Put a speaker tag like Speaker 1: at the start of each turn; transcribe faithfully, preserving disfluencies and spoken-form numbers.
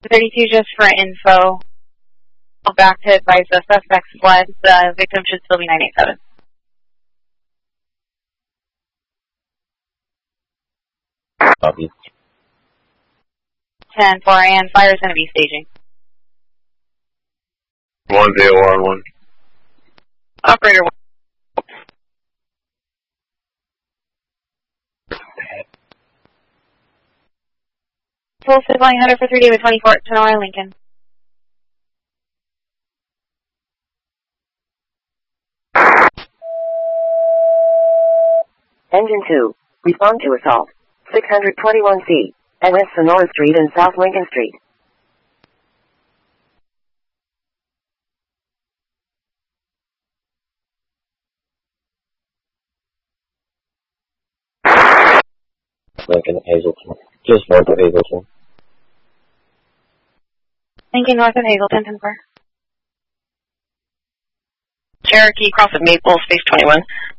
Speaker 1: thirty-two, just for info. Back to advise the suspects fled. The victim should still be nine eight seven.
Speaker 2: Copy.
Speaker 1: ten four, and fire is going to be staging.
Speaker 3: one zero one one.
Speaker 1: Operator one. Full flying one hundred for three D with twenty-four, Tenora Lincoln.
Speaker 4: Engine two, respond to assault. six twenty-one C, at West Sonora Street and South Lincoln Street.
Speaker 2: Lincoln, Hazleton. Just north of Hazleton.
Speaker 1: Lincoln, north of Hazleton, ten four.
Speaker 5: Cherokee, cross of Maple, space twenty-one.